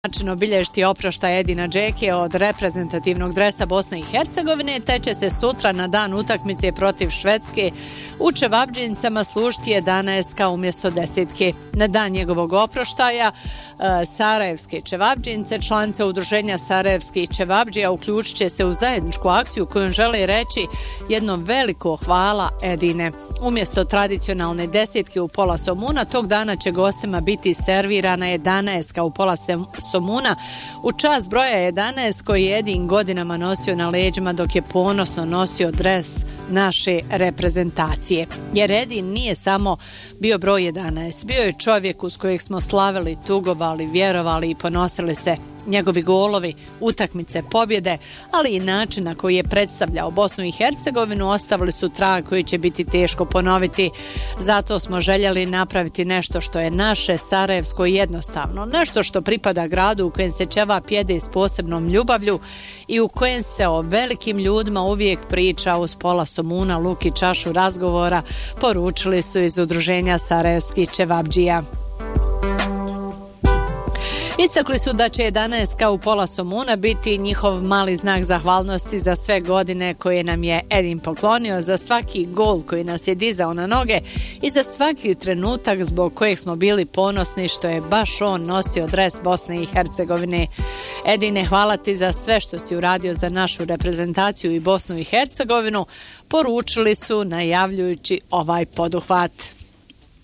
način obilježiti oproštaj Edina Džeke od reprezentativnog dresa Bosne i Hercegovine, te će se sutra na dan utakmice protiv Švedske u Čevabdžincama služiti 11 umjesto 10. Na dan njegovog oproštaja Sarajevske Čevabdžince, članice udruženja Sarajevskih Čevabdžija, uključit će se u zajedničku akciju kojom žele reći jedno veliko hvala Edine. Umjesto tradicionalne 10 u pola somuna, tog dana će gostima biti servirana 11 u pola somuna u čast broja 11 koji je Edin godinama nosio na leđima dok je ponosno nosio dres naše reprezentacije. Jer Edin nije samo bio broj 11, bio je čovjek uz kojeg smo slavili, tugovali, vjerovali i ponosili se. Njegovi golovi, utakmice, pobjede, ali i način na koji je predstavljao Bosnu i Hercegovinu ostavili su trag koji će biti teško ponoviti. Zato smo željeli napraviti nešto što je naše, sarajevsko i jednostavno. Nešto što pripada gradu u kojem se Čevap jede s posebnom ljubavlju i u kojem se o velikim ljudima uvijek priča uz pola somuna, luk i čašu razgovora, poručili su iz udruženja Sarajevskih Čevabdžija. Istakli su da će 11 u pola somuna biti njihov mali znak zahvalnosti za sve godine koje nam je Edin poklonio, za svaki gol koji nas je dizao na noge i za svaki trenutak zbog kojeg smo bili ponosni što je baš on nosio dres Bosne i Hercegovine. Edine, hvala ti za sve što si uradio za našu reprezentaciju i Bosnu i Hercegovinu, poručili su najavljujući ovaj poduhvat.